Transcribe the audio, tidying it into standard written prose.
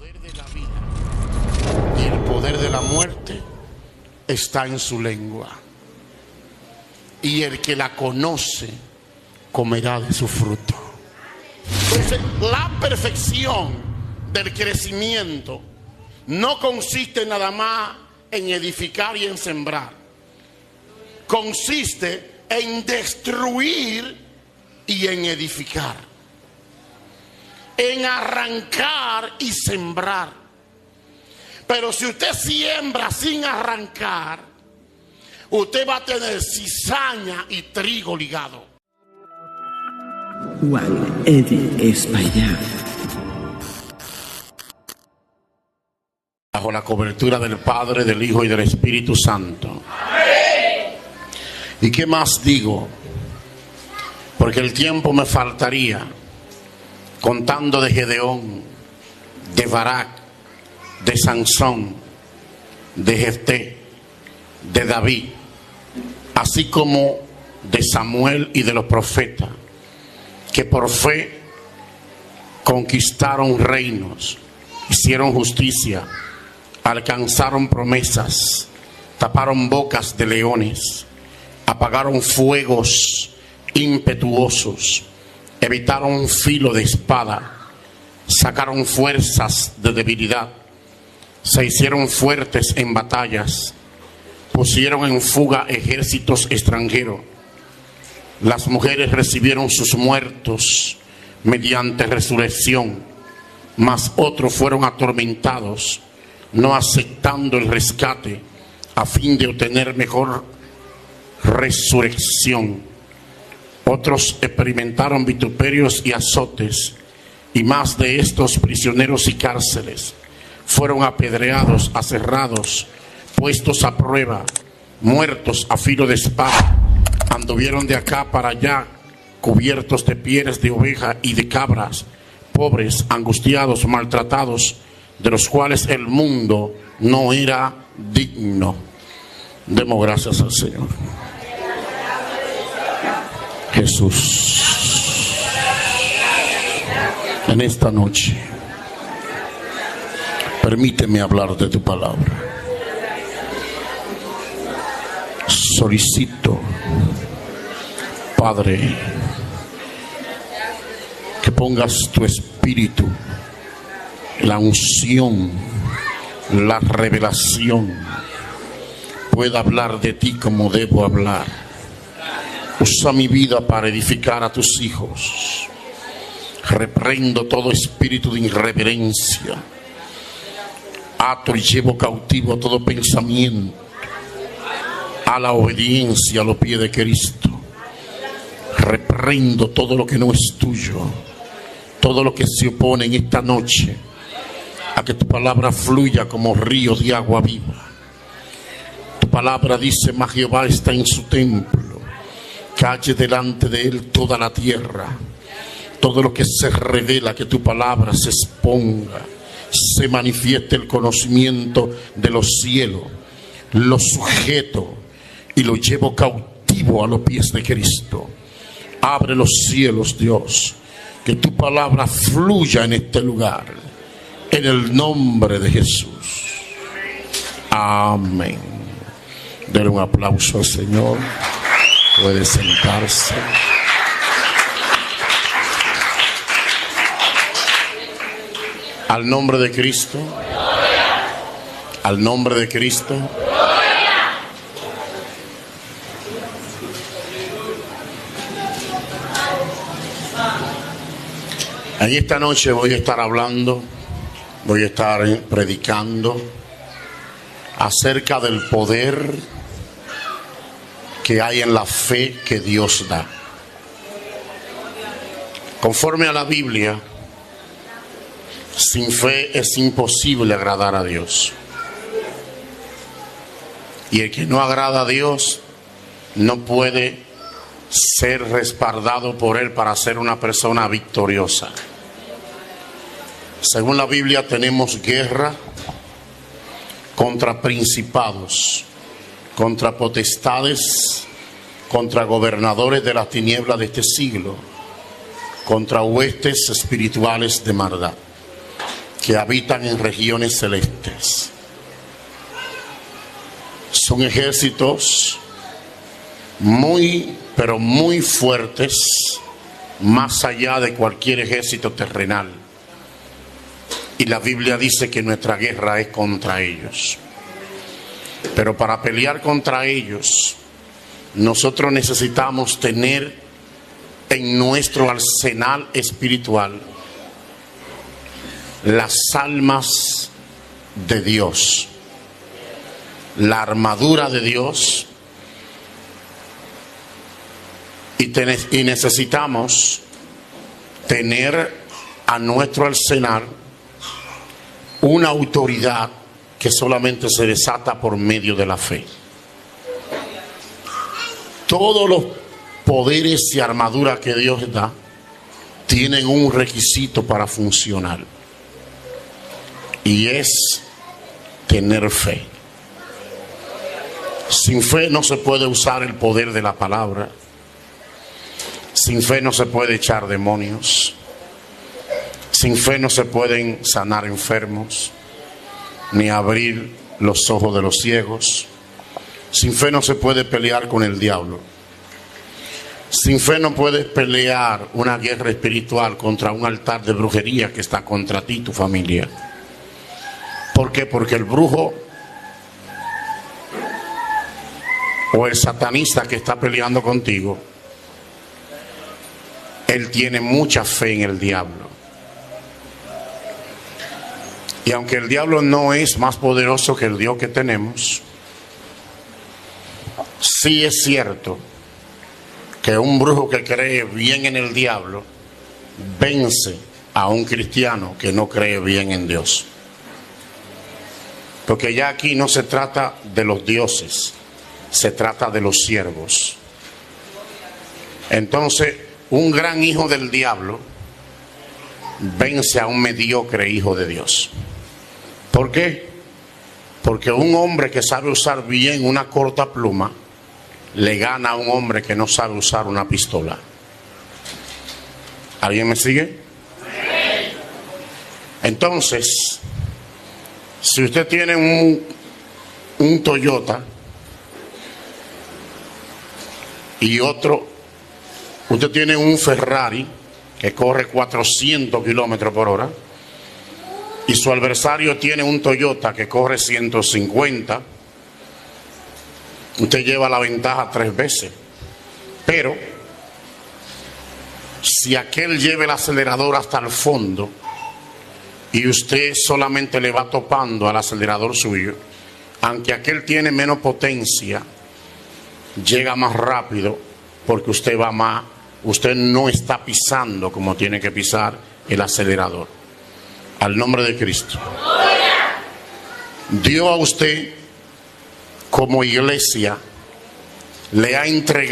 poder de la vida y el poder de la muerte está en su lengua. Y el que la conoce comerá de su fruto. Entonces, la perfección del crecimiento no consiste nada más en edificar y en sembrar. Consiste en destruir y en edificar. En arrancar y sembrar. Pero si usted siembra sin arrancar, usted va a tener cizaña y trigo ligado. Juan Edi Espaillat. Bajo la cobertura del Padre, del Hijo y del Espíritu Santo. ¡Amén! ¿Y qué más digo? Porque el tiempo me faltaría contando de Gedeón, de Barak, de Sansón, de Jefté, de David, así como de Samuel y de los profetas, que por fe conquistaron reinos, hicieron justicia, alcanzaron promesas, taparon bocas de leones, apagaron fuegos impetuosos, evitaron filo de espada, sacaron fuerzas de debilidad, se hicieron fuertes en batallas, pusieron en fuga ejércitos extranjeros. Las mujeres recibieron sus muertos mediante resurrección, mas otros fueron atormentados, no aceptando el rescate a fin de obtener mejor resurrección. Otros experimentaron vituperios y azotes, y más de estos prisioneros y cárceles fueron apedreados, aserrados, puestos a prueba, muertos a filo de espada. Anduvieron de acá para allá, cubiertos de pieles de oveja y de cabras, pobres, angustiados, maltratados, de los cuales el mundo no era digno. Demos gracias al Señor. Jesús, en esta noche, permíteme hablar de tu palabra. Solicito, Padre, que pongas tu espíritu, la unción, la revelación, pueda hablar de ti como debo hablar. Usa mi vida para edificar a tus hijos. Reprendo todo espíritu de irreverencia. Ato y llevo cautivo a todo pensamiento a la obediencia a los pies de Cristo. Reprendo todo lo que no es tuyo, todo lo que se opone en esta noche a que tu palabra fluya como río de agua viva. Tu palabra dice: mas Jehová está en su templo, calle delante de él toda la tierra. Todo lo que se revela, que tu palabra se exponga, se manifieste el conocimiento de los cielos. Lo sujeto y lo llevo cautivo a los pies de Cristo. Abre los cielos, Dios, que tu palabra fluya en este lugar, en el nombre de Jesús. Amén. Denle un aplauso al Señor. Puede sentarse. Al nombre de Cristo. Al nombre de Cristo. En esta noche voy a estar hablando, voy a estar predicando acerca del poder que hay en la fe que Dios da. Conforme a la Biblia, sin fe es imposible agradar a Dios. Y el que no agrada a Dios no puede ser respaldado por Él para ser una persona victoriosa. Según la Biblia, tenemos guerra contra principados, contra potestades, contra gobernadores de las tinieblas de este siglo, contra huestes espirituales de maldad. que habitan en regiones celestes. Son ejércitos muy, pero muy fuertes, más allá de cualquier ejército terrenal. Y la Biblia dice que nuestra guerra es contra ellos. Pero para pelear contra ellos, nosotros necesitamos tener en nuestro arsenal espiritual las almas de Dios, la armadura de Dios, y necesitamos tener a nuestro arsenal una autoridad que solamente se desata por medio de la fe. Todos los poderes y armadura que Dios da tienen un requisito para funcionar, y es tener fe. Sin fe no se puede usar el poder de la palabra. Sin fe no se puede echar demonios. Sin fe no se pueden sanar enfermos, ni abrir los ojos de los ciegos. Sin fe no se puede pelear con el diablo. Sin fe no puedes pelear una guerra espiritual contra un altar de brujería que está contra ti y tu familia. ¿Por qué? Porque el brujo o el satanista que está peleando contigo, él tiene mucha fe en el diablo. Y aunque el diablo no es más poderoso que el Dios que tenemos, sí es cierto que un brujo que cree bien en el diablo vence a un cristiano que no cree bien en Dios. Porque ya aquí no se trata de los dioses, se trata de los siervos. Entonces, un gran hijo del diablo vence a un mediocre hijo de Dios. ¿Por qué? Porque un hombre que sabe usar bien una corta pluma le gana a un hombre que no sabe usar una pistola. ¿Alguien me sigue? Entonces, si usted tiene un Toyota y usted tiene un Ferrari que corre 400 kilómetros por hora, y su adversario tiene un Toyota que corre 150, usted lleva la ventaja 3 veces. Pero si aquel lleva el acelerador hasta el fondo y usted solamente le va topando al acelerador suyo, aunque aquel tiene menos potencia, llega más rápido porque usted va más, usted no está pisando como tiene que pisar el acelerador. Al nombre de Cristo. Dios a usted como iglesia le ha entregado